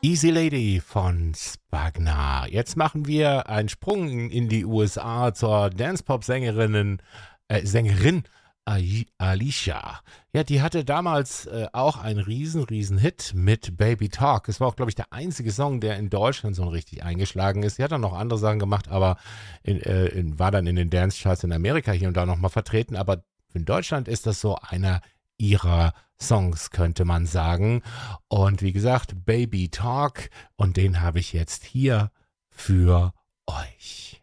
Easy Lady von Spagna. Jetzt machen wir einen Sprung in die USA zur Dance-Pop-Sängerin Alicia. Ja, die hatte damals auch einen riesen Hit mit Baby Talk. Es war auch, glaube ich, der einzige Song, der in Deutschland so richtig eingeschlagen ist. Sie hat dann noch andere Sachen gemacht, aber war dann in den Dance-Charts in Amerika hier und da nochmal vertreten. Aber in Deutschland ist das so einer ihrer Songs, könnte man sagen. Und wie gesagt, Baby Talk. Und den habe ich jetzt hier für euch.